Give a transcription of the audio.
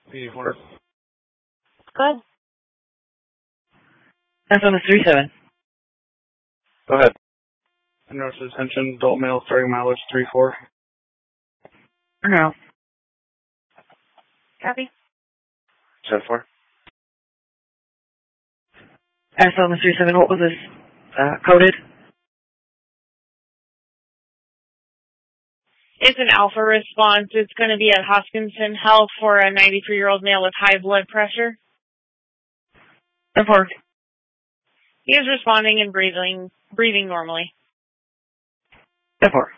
84. Good. That's on the 37. Go ahead. Nurse attention, adult male, starting mileage 34. No. Copy. 10-4. That's on the 37. What was this coded? It's an alpha response. It's going to be at Hoskinson Health for a 93-year-old male with high blood pressure. 10-4. He is responding and breathing normally. 10-4.